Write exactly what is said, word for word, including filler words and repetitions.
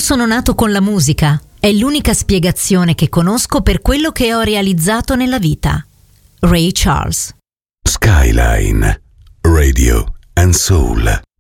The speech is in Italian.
sono nato con la musica. È l'unica spiegazione che conosco per quello che ho realizzato nella vita. Ray Charles. Skyline Radio and Soul.